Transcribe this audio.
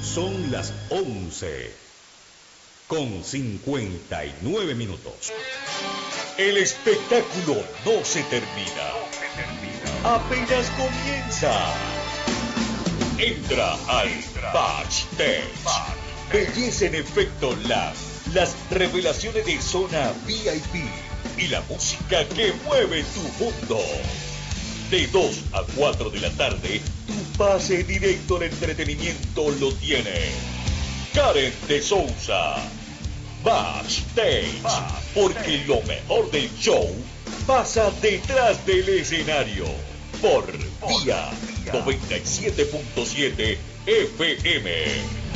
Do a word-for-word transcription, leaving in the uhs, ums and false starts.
Son las once con cincuenta y nueve minutos. El espectáculo no se termina. Apenas comienza. Entra al Backstage. Belleza en efecto live. Las revelaciones de zona V I P y la música que mueve tu mundo. De dos a cuatro de la tarde, tu pase directo al entretenimiento lo tiene Karen de Souza. Backstage, porque lo mejor del show pasa detrás del escenario. Por Vía noventa y siete punto siete F M.